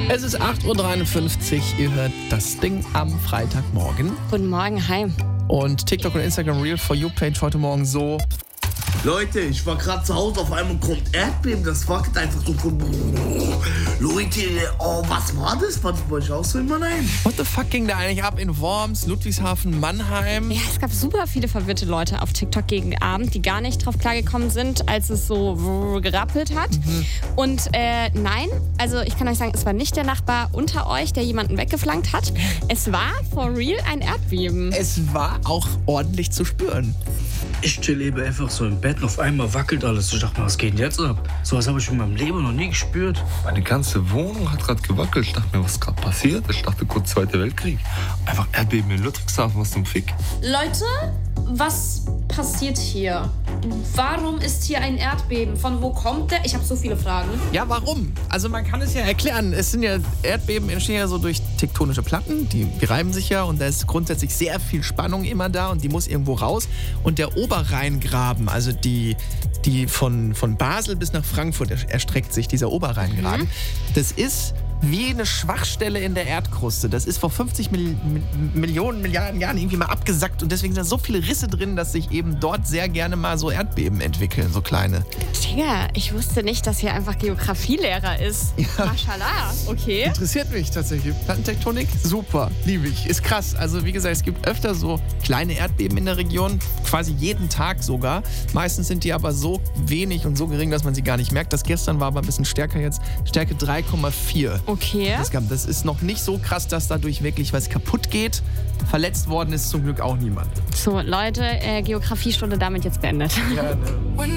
Es ist 8.53 Uhr, ihr hört das Ding am Freitagmorgen. Guten Morgen, hi. Und TikTok und Instagram Reel For You Page heute Morgen so. Leute, ich war gerade zu Hause, auf einmal kommt Erdbeben, das wackelt einfach so von... Leute, oh, was war das? War das bei euch auch so immer rein? What the fuck ging da eigentlich ab in Worms, Ludwigshafen, Mannheim? Ja, es gab super viele verwirrte Leute auf TikTok gegen Abend, die gar nicht drauf klargekommen sind, als es so gerappelt hat. Und nein, also ich kann euch sagen, es war nicht der Nachbar unter euch, der jemanden weggeflankt hat. Es war for real ein Erdbeben. Es war auch ordentlich zu spüren. Ich chill eben einfach so im Bett und auf einmal wackelt alles. Ich dachte mir, was geht denn jetzt ab? Sowas habe ich in meinem Leben noch nie gespürt. Meine ganze Wohnung hat gerade gewackelt. Ich dachte mir, was ist gerade passiert? Ich dachte kurz Zweiter Weltkrieg. Einfach Erdbeben in Ludwigshafen, was zum Fick. Leute, was passiert hier? Warum ist hier ein Erdbeben? Von wo kommt der? Ich habe so viele Fragen. Ja, warum? Also man kann es ja erklären. Es sind ja Erdbeben entstehen ja so durch tektonische Platten, die reiben sich ja und da ist grundsätzlich sehr viel Spannung immer da und die muss irgendwo raus. Und der Oberrheingraben, also die von Basel bis nach Frankfurt erstreckt sich, dieser Oberrheingraben, das ist wie eine Schwachstelle in der Erdkruste. Das ist vor 50 Milliarden Jahren irgendwie mal abgesackt und deswegen sind da so viele Risse drin, dass sich eben dort sehr gerne mal so Erdbeben entwickeln, so kleine. Digga, ich wusste nicht, dass hier einfach Geografielehrer ist. Ja. Mashallah, okay. Interessiert mich tatsächlich. Plattentektonik, super, liebe ich. Ist krass. Also wie gesagt, es gibt öfter so kleine Erdbeben in der Region, quasi jeden Tag sogar. Meistens sind die aber so wenig und so gering, dass man sie gar nicht merkt. Das gestern war aber ein bisschen stärker jetzt. Stärke 3,4. Okay. Das ist noch nicht so krass, dass dadurch wirklich was kaputt geht. Verletzt worden ist zum Glück auch niemand. So, Leute, Geografiestunde damit jetzt beendet. Ja, ne?